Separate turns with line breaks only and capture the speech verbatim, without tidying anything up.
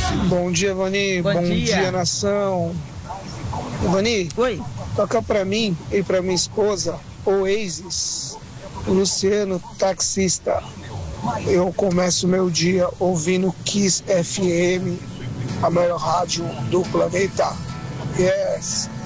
Bom dia, Vani.
Bom,
Bom
dia.
dia, nação. Vani,
Oi.
Toca pra mim e pra minha esposa, Oasis, Luciano, taxista. Eu começo meu dia ouvindo Kiss F M, a melhor rádio do planeta. Yes.